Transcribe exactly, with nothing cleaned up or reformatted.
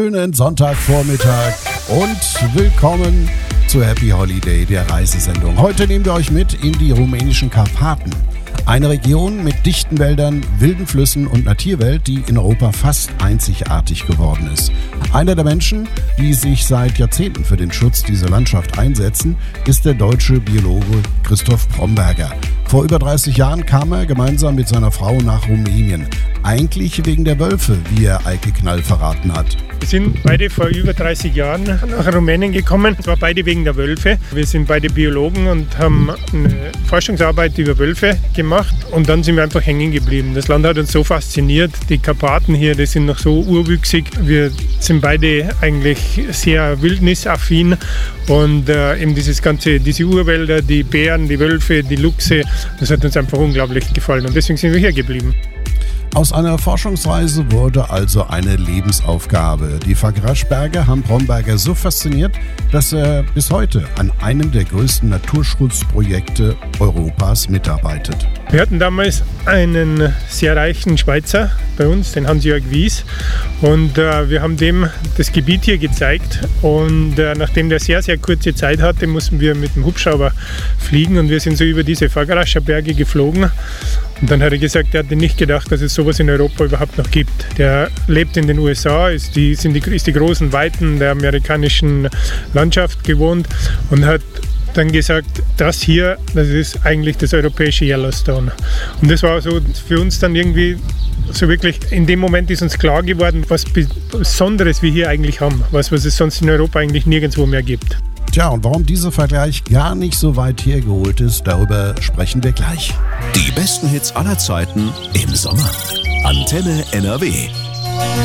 Schönen Sonntagvormittag und willkommen zu Happy Holiday, der Reisesendung. Heute nehmen wir euch mit in die rumänischen Karpaten. Eine Region mit dichten Wäldern, wilden Flüssen und einer Tierwelt, die in Europa fast einzigartig geworden ist. Einer der Menschen, die sich seit Jahrzehnten für den Schutz dieser Landschaft einsetzen, ist der deutsche Biologe Christoph Bromberger. Vor über dreißig Jahren kam er gemeinsam mit seiner Frau nach Rumänien. Eigentlich wegen der Wölfe, wie er Eike Knall verraten hat. Wir sind beide vor über dreißig Jahren nach Rumänien gekommen. Es war beide wegen der Wölfe. Wir sind beide Biologen und haben eine Forschungsarbeit über Wölfe gemacht. Und dann sind wir einfach hängen geblieben. Das Land hat uns so fasziniert. Die Karpaten hier, die sind noch so urwüchsig. Wir sind beide eigentlich sehr wildnisaffin. Und äh, eben dieses ganze, diese Urwälder, die Bären, die Wölfe, die Luchse, das hat uns einfach unglaublich gefallen. Und deswegen sind wir hier geblieben. Aus einer Forschungsreise wurde also eine Lebensaufgabe. Die Fagraschberge haben Bromberger so fasziniert, dass er bis heute an einem der größten Naturschutzprojekte Europas mitarbeitet. Wir hatten damals einen sehr reichen Schweizer bei uns, den Hans-Jörg Wies, und äh, wir haben dem das Gebiet hier gezeigt. Und äh, nachdem der sehr, sehr kurze Zeit hatte, mussten wir mit dem Hubschrauber fliegen und wir sind so über diese Fagrascher Berge geflogen. Und dann hat er gesagt, er hatte nicht gedacht, dass es sowas in Europa überhaupt noch gibt. Der lebt in den U S A, ist die, sind die, ist die großen Weiten der amerikanischen Landschaft gewohnt und hat dann gesagt, das hier, das ist eigentlich das europäische Yellowstone. Und das war so für uns dann irgendwie so wirklich, in dem Moment ist uns klar geworden, was Besonderes wir hier eigentlich haben, was, was es sonst in Europa eigentlich nirgendwo mehr gibt. Tja, und warum dieser Vergleich gar nicht so weit hergeholt ist, darüber sprechen wir gleich. Die besten Hits aller Zeiten im Sommer. Antenne N R W.